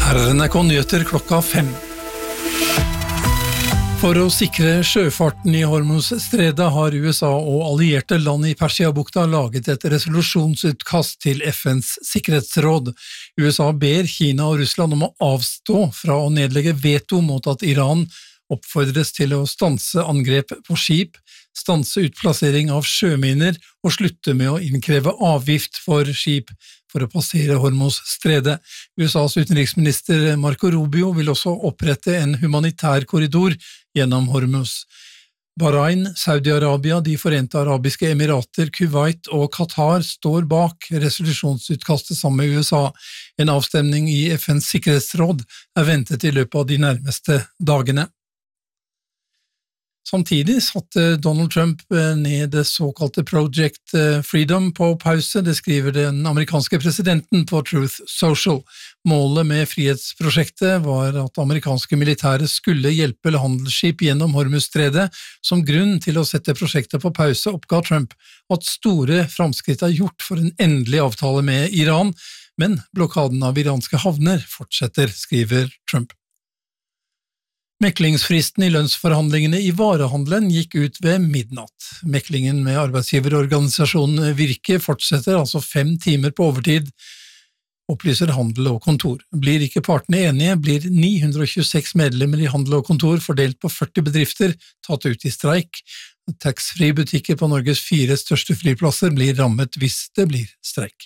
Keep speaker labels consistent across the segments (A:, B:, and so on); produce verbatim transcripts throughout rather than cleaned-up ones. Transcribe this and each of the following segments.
A: Her er N R K Nyheter klokka fem. For å sikre sjøfarten i Hormuzstredet har U S A og allierte land i Persiabukta laget et resolusjonsutkast til F N's sikkerhetsråd. U S A ber Kina og Russland om å avstå fra å nedlegge veto mot at Iran oppfordres til å stanse angrep på skip, stanse utplassering av sjøminer og slutte med å innkreve avgift for skip for å passere Hormuzstredet. U S A's utenriksminister Marco Rubio vil også opprette en humanitær korridor gjennom Hormuz. Bahrain, Saudi-Arabia, de Forente Arabiske Emirater, Kuwait og Qatar står bak resolusjonsutkastet sammen med U S A. En avstemning i F N's sikkerhetsråd er ventet i løpet av de nærmeste dagene. Samtidig satte Donald Trump ned det såkalte Project Freedom på pause, det skriver den amerikanske presidenten på Truth Social. Målet med frihetsprosjektet var at amerikanske militære skulle hjelpe handelsskip gjennom Hormuzstredet. Som grunn til å sette prosjektet på pause oppga Trump at store framskritt er gjort for en endelig avtale med Iran, men blokaden av iranske havner fortsetter, skriver Trump. Meklingsfristen i lønnsforhandlingene i varehandelen gikk ut ved midnatt. Meklingen med arbeidsgiverorganisasjonen Virke fortsetter altså fem timer på overtid, opplyser Handel og Kontor. Blir ikke partene enige, blir ni hundre og tjueseks medlemmer i Handel og Kontor fordelt på førti bedrifter tatt ut i streik. Tax-free butikker på Norges fire største flyplasser blir rammet hvis det blir streik.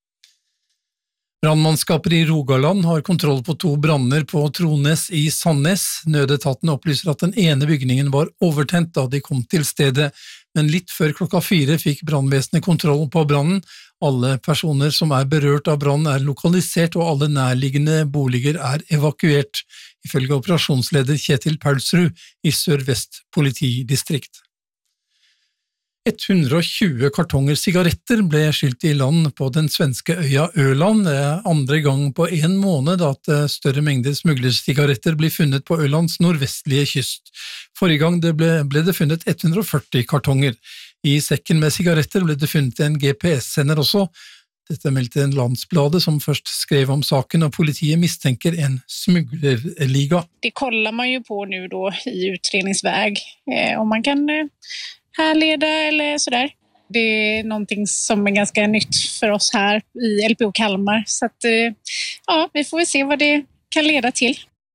A: Brannmannskaper i Rogaland har kontroll på to branner på Trones i Sandnes. Nødetaten opplyser at den ene bygningen var overtent da de kom til stedet, men litt før klokka fire fikk brannvesenet kontroll på brannen. Alle personer som er berørt av brann er lokalisert, og alle nærliggende boliger er evakuert, ifølge operasjonsleder Kjetil Paulsrud i Sør-Vest politidistrikt. hundre og tjue kartonger sigaretter ble skylt i land på den svenske øya Øland. Det er andre gang på en måned at større mengder smuglersigaretter blir funnet på Ølands nordvestlige kyst. Forrige gang det ble, ble det funnet hundre og førti kartonger. I sekken med sigaretter ble det funnet en G P S-sender også. Dette meldte en Landsbladet som først skrev om saken, og politiet mistenker en smuglerliga.
B: Det kollar man ju på nu då i utredningsväg, eh, om man kan eh... härleda eller sådär. Det är någonting som är ganska nytt för oss här i L P O Kalmar. Så att, ja, vi får väl se vad det kan leda till.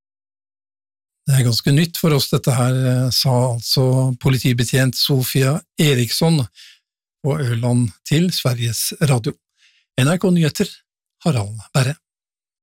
A: Det er ganske nytt for oss dette her, sa altså politibetjent Sofia Eriksson på Øland til Sveriges Radio. N R K Nyheter, Harald Berre.